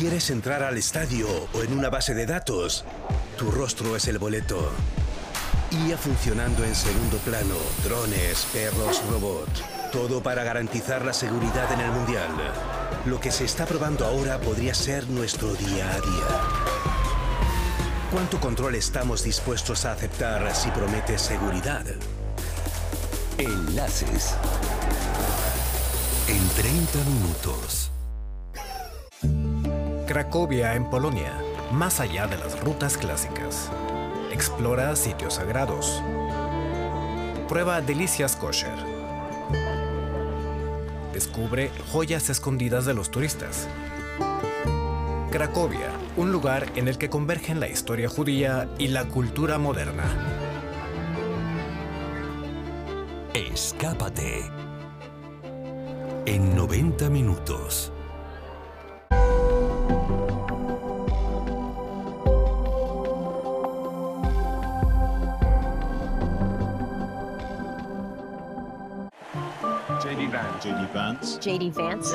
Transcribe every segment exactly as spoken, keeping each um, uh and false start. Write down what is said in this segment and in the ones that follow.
¿Quieres entrar al estadio o en una base de datos? Tu rostro es el boleto. I A funcionando en segundo plano, drones, perros, robots. Todo para garantizar la seguridad en el Mundial. Lo que se está probando ahora podría ser nuestro día a día. ¿Cuánto control estamos dispuestos a aceptar si promete seguridad? Enlaces. En treinta minutos. Cracovia, en Polonia, más allá de las rutas clásicas. Explora sitios sagrados. Prueba delicias kosher. Descubre joyas escondidas de los turistas. Cracovia, un lugar en el que convergen la historia judía y la cultura moderna. Escápate. En noventa minutos. J D Vance. J D Vance. J D Vance.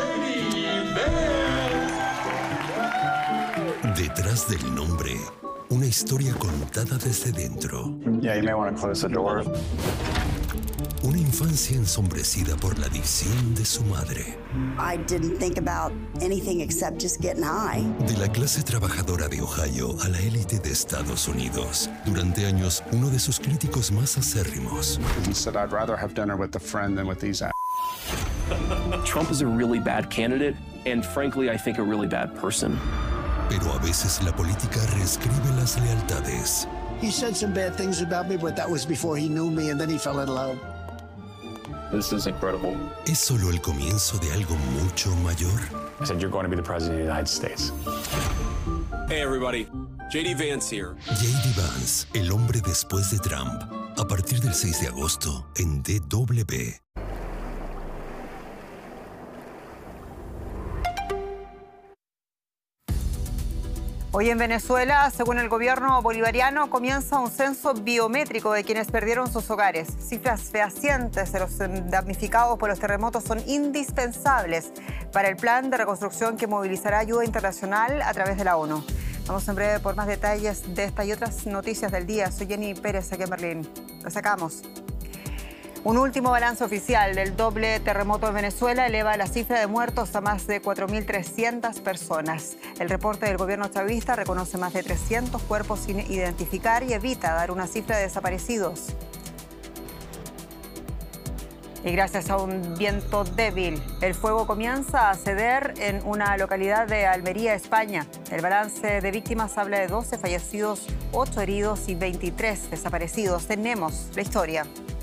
Detrás del nombre, una historia contada desde dentro. Yeah, you may want to close the door. Una infancia ensombrecida por la adicción de su madre. I didn't think about anything except just getting high. De la clase trabajadora de Ohio a la élite de Estados Unidos. Durante años, uno de sus críticos más acérrimos. He said, I'd rather have dinner with a friend than with these assholes. Trump is a really bad candidate, and frankly, I think a really bad person. Pero a veces la política reescribe las lealtades. He said some bad things about me, but that was before he knew me, and then he fell in love. This is incredible. ¿Es solo el comienzo de algo mucho mayor? I said, you're going to be the president of the United States. Hey, everybody. J D Vance here. J D Vance, el hombre después de Trump. A partir del seis de agosto en D W. Hoy en Venezuela, según el gobierno bolivariano, comienza un censo biométrico de quienes perdieron sus hogares. Cifras fehacientes de los damnificados por los terremotos son indispensables para el plan de reconstrucción que movilizará ayuda internacional a través de la ONU. Vamos en breve por más detalles de esta y otras noticias del día. Soy Jenny Pérez, aquí en Berlín. Lo sacamos. Un último balance oficial del doble terremoto en Venezuela eleva la cifra de muertos a más de cuatro mil trescientas personas. El reporte del gobierno chavista reconoce más de trescientos cuerpos sin identificar y evita dar una cifra de desaparecidos. Y gracias a un viento débil, el fuego comienza a ceder en una localidad de Almería, España. El balance de víctimas habla de doce fallecidos, ocho heridos y veintitrés desaparecidos. Tenemos la historia.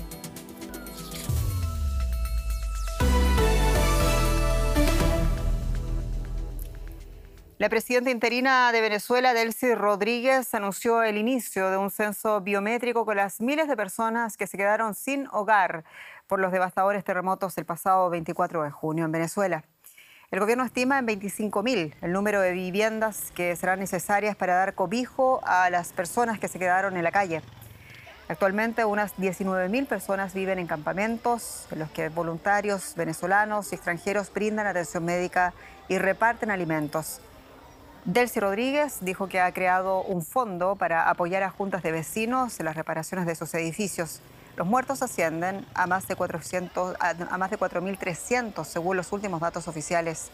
La presidenta interina de Venezuela, Delcy Rodríguez, anunció el inicio de un censo biométrico con las miles de personas que se quedaron sin hogar por los devastadores terremotos el pasado veinticuatro de junio en Venezuela. El gobierno estima en veinticinco mil el número de viviendas que serán necesarias para dar cobijo a las personas que se quedaron en la calle. Actualmente unas diecinueve mil personas viven en campamentos en los que voluntarios venezolanos y extranjeros brindan atención médica y reparten alimentos. Delcy Rodríguez dijo que ha creado un fondo para apoyar a juntas de vecinos en las reparaciones de sus edificios. Los muertos ascienden a más de cuatrocientos, a más de cuatro mil trescientos según los últimos datos oficiales.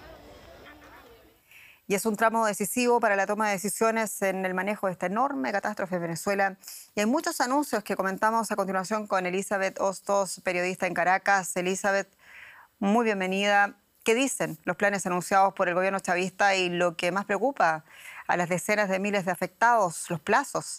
Y es un tramo decisivo para la toma de decisiones en el manejo de esta enorme catástrofe en Venezuela. Y hay muchos anuncios que comentamos a continuación con Elizabeth Hostos, periodista en Caracas. Elizabeth, muy bienvenida. ¿Qué dicen los planes anunciados por el gobierno chavista y lo que más preocupa a las decenas de miles de afectados, los plazos?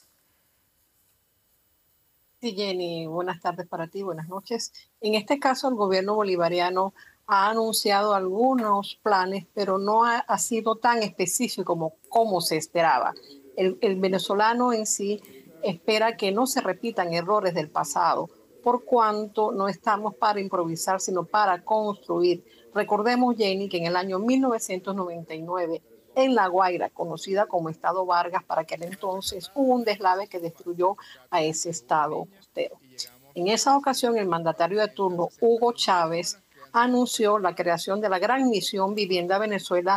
Sí, Jenny, buenas tardes para ti, buenas noches. En este caso, el gobierno bolivariano ha anunciado algunos planes, pero no ha, ha sido tan específico como, como se esperaba. El, el venezolano en sí espera que no se repitan errores del pasado, por cuanto no estamos para improvisar, sino para construir. Recordemos, Jenny, que en el año mil novecientos noventa y nueve, en La Guaira, conocida como Estado Vargas, para aquel entonces hubo un deslave que destruyó a ese estado costero. En esa ocasión, el mandatario de turno, Hugo Chávez, anunció la creación de la gran misión Vivienda Venezuela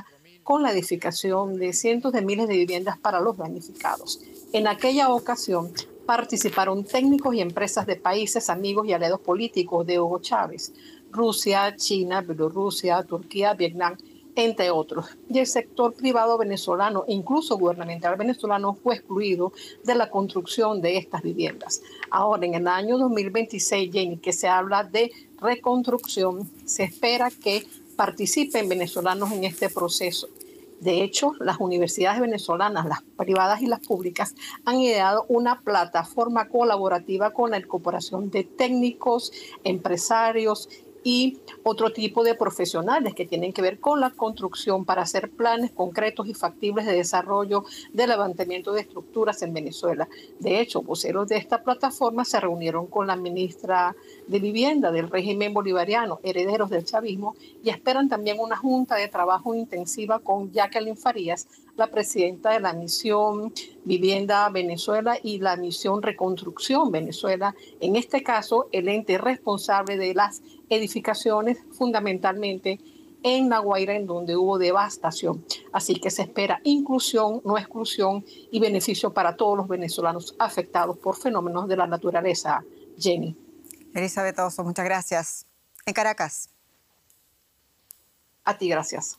con la edificación de cientos de miles de viviendas para los damnificados. En aquella ocasión participaron técnicos y empresas de países amigos y aliados políticos de Hugo Chávez, Rusia, China, Bielorrusia, Turquía, Vietnam, entre otros. Y el sector privado venezolano, incluso gubernamental venezolano, fue excluido de la construcción de estas viviendas. Ahora, en el año dos mil veintiséis, Jenny, que se habla de reconstrucción, se espera que participen venezolanos en este proceso. De hecho, las universidades venezolanas, las privadas y las públicas, han ideado una plataforma colaborativa con la incorporación de técnicos, empresarios y otro tipo de profesionales que tienen que ver con la construcción para hacer planes concretos y factibles de desarrollo de levantamiento de estructuras en Venezuela. De hecho, voceros de esta plataforma se reunieron con la ministra de Vivienda del régimen bolivariano, herederos del chavismo, y esperan también una junta de trabajo intensiva con Jacqueline Farías, la presidenta de la misión Vivienda Venezuela y la misión Reconstrucción Venezuela, en este caso el ente responsable de las edificaciones fundamentalmente en La Guaira, en donde hubo devastación. Así que se espera inclusión, no exclusión y beneficio para todos los venezolanos afectados por fenómenos de la naturaleza. Jenny. Elizabeth Oso, muchas gracias. En Caracas. A ti, gracias.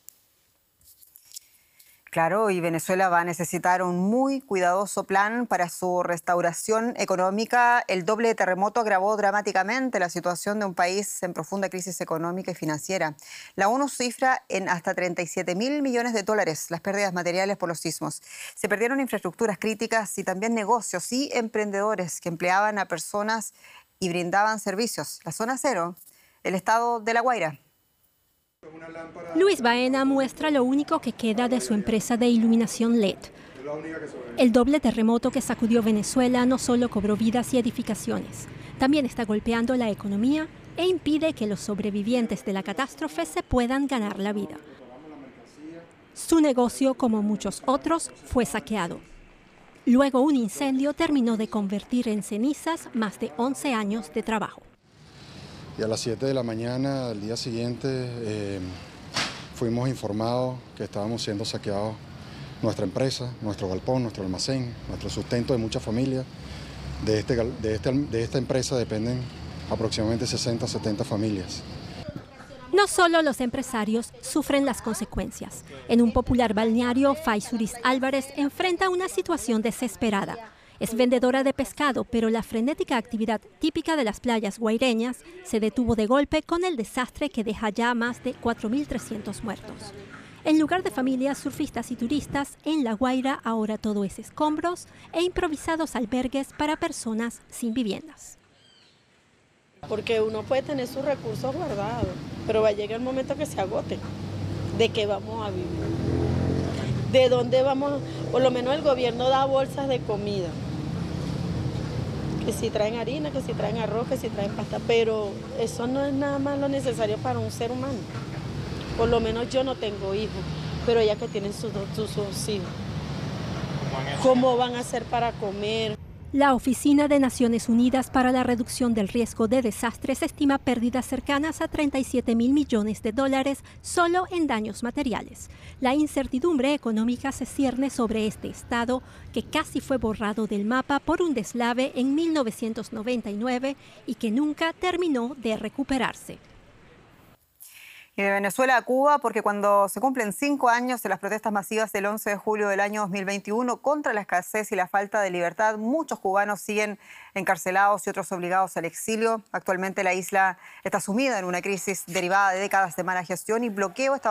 Claro, y Venezuela va a necesitar un muy cuidadoso plan para su restauración económica. El doble terremoto agravó dramáticamente la situación de un país en profunda crisis económica y financiera. La ONU cifra en hasta treinta y siete mil millones de dólares las pérdidas materiales por los sismos. Se perdieron infraestructuras críticas y también negocios y emprendedores que empleaban a personas y brindaban servicios. La zona cero, el estado de La Guaira. Luis Baena muestra lo único que queda de su empresa de iluminación L E D. El doble terremoto que sacudió Venezuela no solo cobró vidas y edificaciones, también está golpeando la economía e impide que los sobrevivientes de la catástrofe se puedan ganar la vida. Su negocio, como muchos otros, fue saqueado. Luego un incendio terminó de convertir en cenizas más de once años de trabajo. Y a las siete de la mañana del día siguiente eh, fuimos informados que estábamos siendo saqueados nuestra empresa, nuestro galpón, nuestro almacén, nuestro sustento de muchas familias. De, este, de, este, de esta empresa dependen aproximadamente sesenta, setenta familias. No solo los empresarios sufren las consecuencias. En un popular balneario, Faisuris Álvarez enfrenta una situación desesperada. Es vendedora de pescado, pero la frenética actividad típica de las playas guaireñas se detuvo de golpe con el desastre que deja ya más de cuatro mil trescientos muertos. En lugar de familias surfistas y turistas, en La Guaira ahora todo es escombros e improvisados albergues para personas sin viviendas. Porque uno puede tener sus recursos guardados, pero va a llegar el momento que se agoten. ¿De qué vamos a vivir? ¿De dónde vamos? Por lo menos el gobierno da bolsas de comida. Que si traen harina, que si traen arroz, que si traen pasta, pero eso no es nada más lo necesario para un ser humano. Por lo menos yo no tengo hijos, pero ya que tienen sus dos sus hijos, ¿cómo van a hacer para comer? La Oficina de Naciones Unidas para la Reducción del Riesgo de Desastres estima pérdidas cercanas a treinta y siete mil millones de dólares solo en daños materiales. La incertidumbre económica se cierne sobre este estado que casi fue borrado del mapa por un deslave en mil novecientos noventa y nueve y que nunca terminó de recuperarse. Y de Venezuela a Cuba, porque cuando se cumplen cinco años de las protestas masivas del once de julio del año dos mil veintiuno contra la escasez y la falta de libertad, muchos cubanos siguen encarcelados y otros obligados al exilio. Actualmente la isla está sumida en una crisis derivada de décadas de mala gestión y bloqueo estadounidense